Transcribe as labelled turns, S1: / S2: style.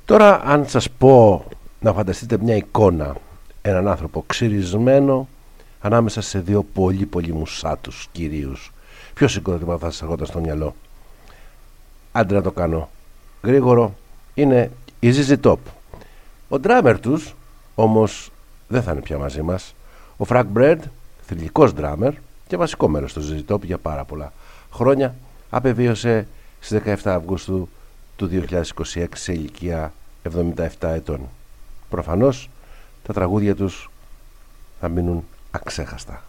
S1: Τώρα αν σας πω να φανταστείτε μια εικόνα, έναν άνθρωπο ξυρισμένο ανάμεσα σε δύο πολύ μουσάτους κυρίους, ποιο συγκρότημα θα σας έρχονταν στο μυαλό? Άντε να το κάνω γρήγορο, είναι η ZZ Top. Ο ντράμερ τους όμως δεν θα είναι πια μαζί μας. Ο Frank Bird, θρυλικός ντράμερ και βασικό μέρος του ZZ Top για πάρα πολλά χρόνια, απεβίωσε στις 17 Αυγούστου του 2026 σε ηλικία 77 ετών. Προφανώς τα τραγούδια τους θα μείνουν αξέχαστα.